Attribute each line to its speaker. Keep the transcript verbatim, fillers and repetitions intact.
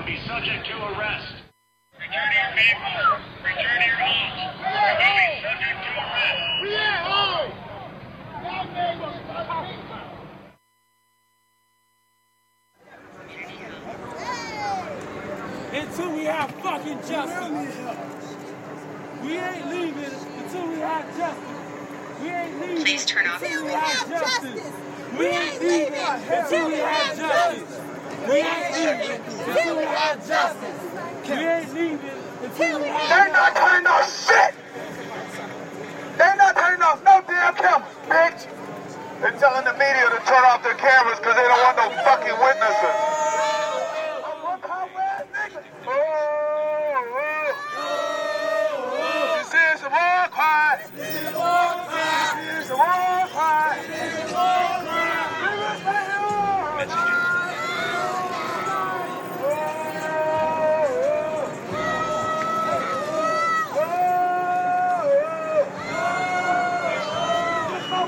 Speaker 1: be subject to arrest. Return to your vehicles. Return to your homes. You will be subject to arrest. We at home.
Speaker 2: Until we have fucking justice. We ain't leaving until we have justice. We ain't leaving.
Speaker 3: Please turn off
Speaker 2: until
Speaker 3: your
Speaker 2: we
Speaker 3: radio.
Speaker 2: have justice. We ain't leaving until we have justice. We ain't leaving until we have justice. We ain't leaving until we have
Speaker 4: They're not turning off shit. They're not turning off no damn cameras, bitch. They're telling the media to turn off their cameras because they don't want no fucking witnesses.